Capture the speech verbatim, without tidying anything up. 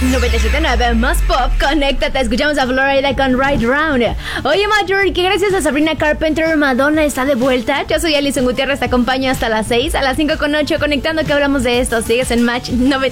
noventa y siete punto nueve más pop, conéctate, escuchamos a Florida con Right Round. Oye, Major, que gracias a Sabrina Carpenter, Madonna está de vuelta. Yo soy Alison Gutiérrez, te acompaño hasta las seis, a las cinco con ocho, conectando que hablamos de esto. Sigues en Match noventa.